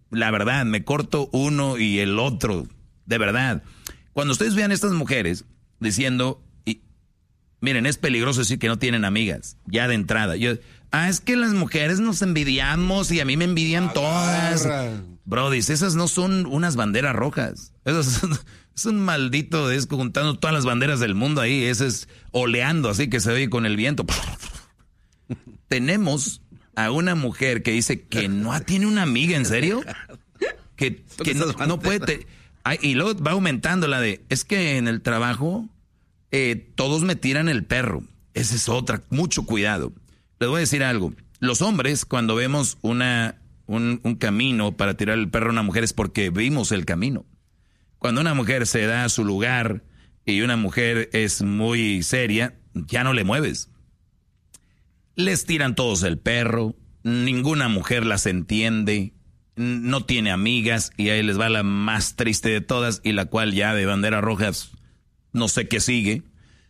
La verdad, me corto uno y el otro. De verdad. Cuando ustedes vean a estas mujeres diciendo, miren, es peligroso decir que no tienen amigas, ya de entrada. Es que las mujeres nos envidiamos y a mí me envidian todas. Brody, esas no son unas banderas rojas. Es un maldito disco juntando todas las banderas del mundo ahí. Ese es oleando así que se oye con el viento. Tenemos a una mujer que dice que no tiene una amiga, ¿en serio? Que no puede... y luego va aumentando la de, es que en el trabajo todos me tiran el perro. Esa es otra, mucho cuidado. Les voy a decir algo. Los hombres, cuando vemos un camino para tirar el perro a una mujer, es porque vimos el camino. Cuando una mujer se da a su lugar y una mujer es muy seria, ya no le mueves. Les tiran todos el perro, ninguna mujer las entiende, no tiene amigas y ahí les va la más triste de todas y la cual ya de banderas rojas no sé qué sigue.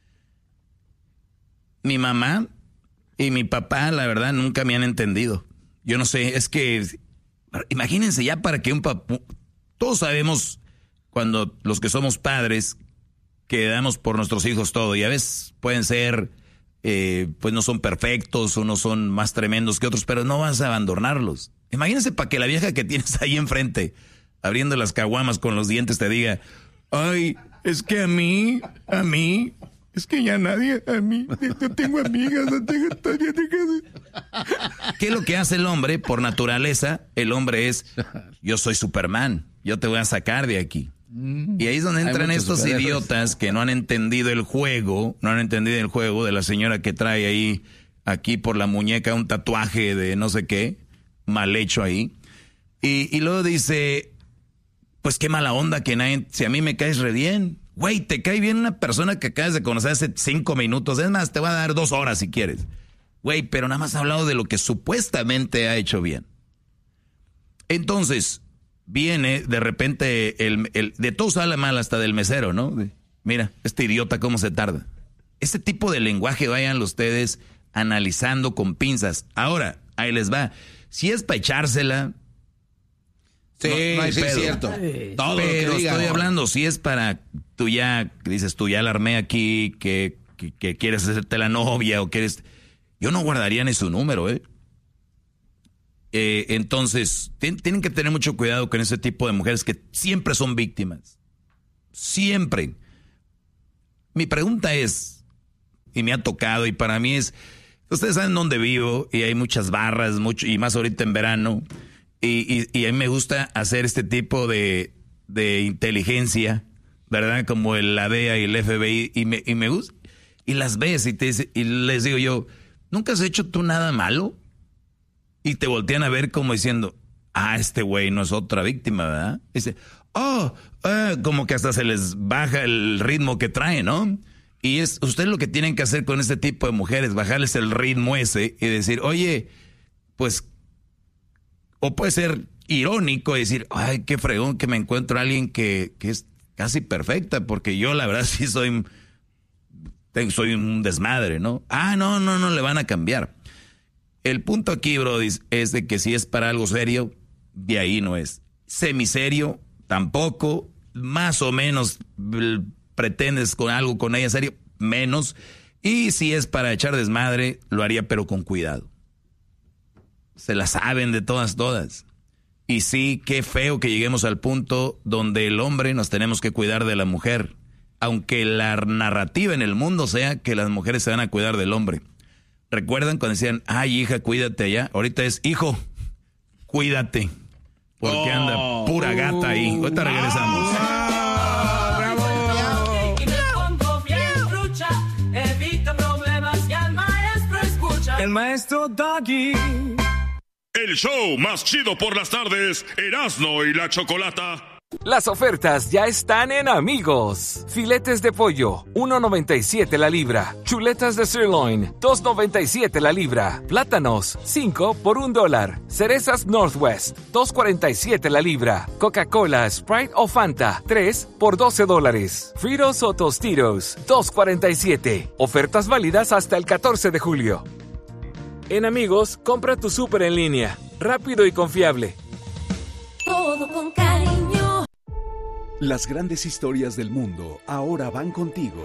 Mi mamá y mi papá, la verdad, nunca me han entendido. Yo no sé, es que imagínense ya para que un papá... Todos sabemos cuando los que somos padres que damos por nuestros hijos todo y a veces pueden ser... pues no son perfectos, unos son más tremendos que otros, pero no vas a abandonarlos. Imagínense para que la vieja que tienes ahí enfrente, abriendo las caguamas con los dientes, te diga, ay, es que a mí, es que ya nadie, a mí, yo tengo amigas, no tengo... ¿Qué es lo que hace el hombre? Por naturaleza, el hombre es, yo soy Superman, yo te voy a sacar de aquí. Y ahí es donde entran estos idiotas que no han entendido el juego, de la señora que trae ahí, aquí por la muñeca, un tatuaje de no sé qué, mal hecho ahí. Y luego dice, pues qué mala onda que nadie, si a mí me caes re bien. Güey, te cae bien una persona que acabas de conocer hace 5 minutos. Es más, te voy a dar 2 horas si quieres. Güey, pero nada más ha hablado de lo que supuestamente ha hecho bien. Entonces... viene de repente, de todo sale mal hasta del mesero, ¿no? Mira, este idiota cómo se tarda. Este tipo de lenguaje vayan ustedes analizando con pinzas. Ahora, ahí les va. Si es para echársela... Sí, no hay pedo. Cierto. Todo pero estoy hablando, si es para... Tú ya la armé aquí, que quieres hacerte la novia o quieres... Yo no guardaría ni su número, entonces, tienen que tener mucho cuidado con ese tipo de mujeres que siempre son víctimas. Siempre. Mi pregunta es, y me ha tocado, y para mí es, ustedes saben dónde vivo, y hay muchas barras, y más ahorita en verano, y a mí me gusta hacer este tipo de inteligencia, ¿verdad? Como la DEA y el FBI, y me gusta, y las ves, y les digo yo, ¿nunca has hecho tú nada malo? Y te voltean a ver como diciendo, este güey no es otra víctima, ¿verdad? Dice, como que hasta se les baja el ritmo que trae, ¿no? Y ustedes lo que tienen que hacer con este tipo de mujeres, bajarles el ritmo ese y decir, oye, pues, o puede ser irónico y decir, ay, qué fregón que me encuentro a alguien que es casi perfecta, porque yo la verdad sí soy un desmadre, ¿no? No le van a cambiar. El punto aquí, brody, es de que si es para algo serio, de ahí no es. Semiserio, tampoco. Más o menos pretendes con algo con ella serio, menos. Y si es para echar desmadre, lo haría pero con cuidado. Se la saben de todas. Y sí, qué feo que lleguemos al punto donde el hombre nos tenemos que cuidar de la mujer. Aunque la narrativa en el mundo sea que las mujeres se van a cuidar del hombre. ¿Recuerdan cuando decían, ay, hija, cuídate allá? Ahorita es, hijo, cuídate. Porque anda pura gata ahí. Ahorita regresamos. El maestro Doggy. El show más chido por las tardes, Erasmo y la Chocolata. Las ofertas ya están en Amigos. Filetes de pollo, $1.97 la libra. Chuletas de sirloin, $2.97 la libra. Plátanos, 5 por $1. Cerezas Northwest, $2.47 la libra. Coca-Cola, Sprite o Fanta, 3 por $12. Fritos o Tostitos, $2.47. Ofertas válidas hasta el 14 de julio. En Amigos, compra tu súper en línea. Rápido y confiable. todo con cariño. Las grandes historias del mundo ahora van contigo.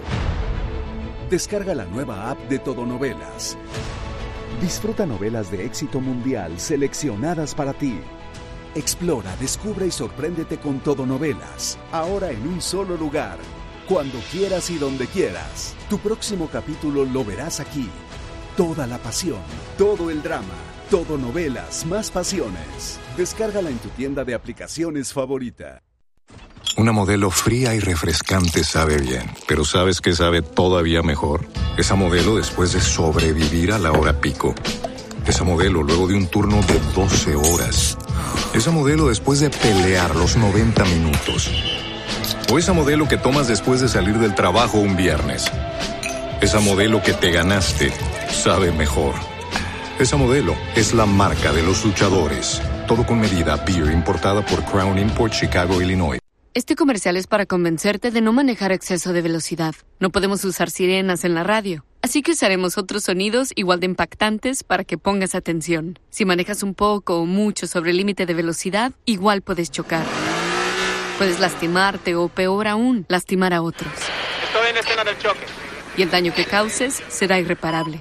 Descarga la nueva app de Todonovelas. Disfruta novelas de éxito mundial seleccionadas para ti. Explora, descubre y sorpréndete con Todonovelas. Ahora en un solo lugar. Cuando quieras y donde quieras. Tu próximo capítulo lo verás aquí. Toda la pasión, todo el drama, Todonovelas más pasiones. Descárgala en tu tienda de aplicaciones favorita. Una Modelo fría y refrescante sabe bien, pero ¿sabes qué sabe todavía mejor? Esa Modelo después de sobrevivir a la hora pico. Esa Modelo luego de un turno de 12 horas. Esa Modelo después de pelear los 90 minutos. O esa Modelo que tomas después de salir del trabajo un viernes. Esa Modelo que te ganaste sabe mejor. Esa Modelo es la marca de los luchadores. Todo con medida. Beer importada por Crown Import, Chicago, Illinois. Este comercial es para convencerte de no manejar a exceso de velocidad. No podemos usar sirenas en la radio. Así que usaremos otros sonidos igual de impactantes para que pongas atención. Si manejas un poco o mucho sobre el límite de velocidad, igual puedes chocar. Puedes lastimarte o, peor aún, lastimar a otros. Estoy en escena del choque. Y el daño que causes será irreparable.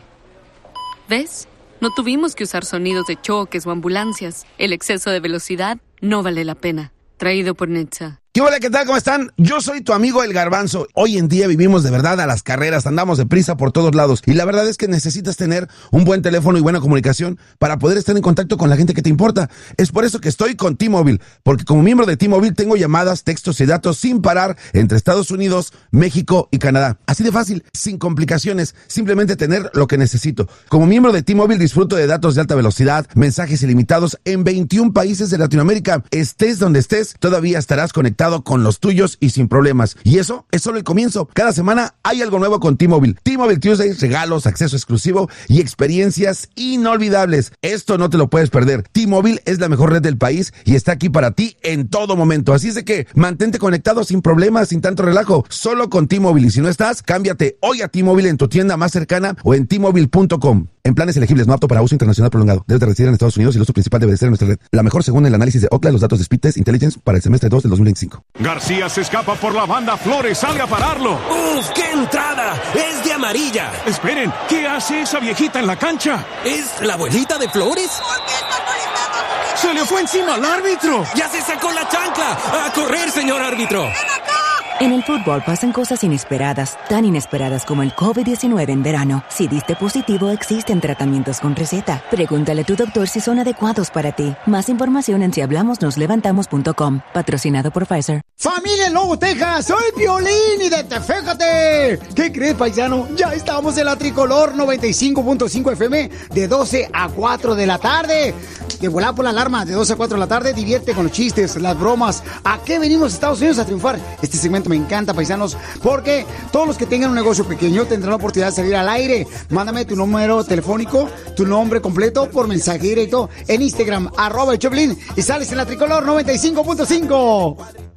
¿Ves? No tuvimos que usar sonidos de choques o ambulancias. El exceso de velocidad no vale la pena. Traído por Netza. ¿Qué hola? ¿Qué tal? ¿Cómo están? Yo soy tu amigo El Garbanzo. Hoy en día vivimos de verdad a las carreras, andamos deprisa por todos lados. Y la verdad es que necesitas tener un buen teléfono y buena comunicación para poder estar en contacto con la gente que te importa. Es por eso que estoy con T-Mobile, porque como miembro de T-Mobile tengo llamadas, textos y datos sin parar entre Estados Unidos, México y Canadá. Así de fácil, sin complicaciones, simplemente tener lo que necesito. Como miembro de T-Mobile disfruto de datos de alta velocidad, mensajes ilimitados en 21 países de Latinoamérica. Estés donde estés, todavía estarás conectado con los tuyos y sin problemas. Y eso es solo el comienzo. Cada semana hay algo nuevo con T-Mobile. T-Mobile Tuesday, regalos, acceso exclusivo y experiencias inolvidables. Esto no te lo puedes perder. T-Mobile es la mejor red del país y está aquí para ti en todo momento. Así es de que mantente conectado sin problemas, sin tanto relajo. Solo con T-Mobile. Y si no estás, cámbiate hoy a T-Mobile en tu tienda más cercana o en T-Mobile.com. En planes elegibles, no apto para uso internacional prolongado. Debes de residir en Estados Unidos y el uso principal debe de ser en nuestra red. La mejor según el análisis de Ookla, los datos de Speed Test Intelligence para el semestre 2 del 2025. García se escapa por la banda. Flores sale a pararlo. ¡Uf, qué entrada! ¡Es de amarilla! Esperen, ¿qué hace esa viejita en la cancha? ¿Es la abuelita de Flores? ¡Se le fue encima al árbitro! ¡Ya se sacó la chancla! ¡A correr, señor árbitro! En el fútbol pasan cosas inesperadas, tan inesperadas como el COVID-19 en verano. Si diste positivo, existen tratamientos con receta. Pregúntale a tu doctor si son adecuados para ti. Más información en sihablamosnoslevantamos.com. Patrocinado por Pfizer. ¡Familia en Lobo, Texas! ¡Soy Piolín y Fíjate! ¿Qué crees, paisano? Ya estamos en la Tricolor 95.5 FM de 12 a 4 de la tarde. De volar por la alarma de 12 a 4 de la tarde. Divierte con los chistes, las bromas. ¿A qué venimos a Estados Unidos a triunfar? Este segmento me encanta, paisanos, porque todos los que tengan un negocio pequeño tendrán la oportunidad de salir al aire. Mándame tu número telefónico, tu nombre completo por mensaje directo en Instagram, @el Choplin, y sales en la Tricolor 95.5.